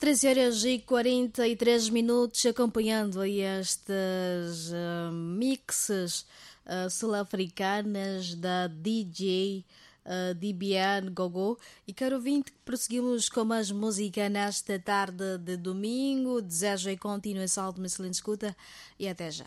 13 horas e 43 minutos, acompanhando aí estas mixes sul-africanas da DJ DBN Gogo. E caro ouvinte, prosseguimos com mais música nesta tarde de domingo. Desejo a continuação de uma excelente escuta e até já.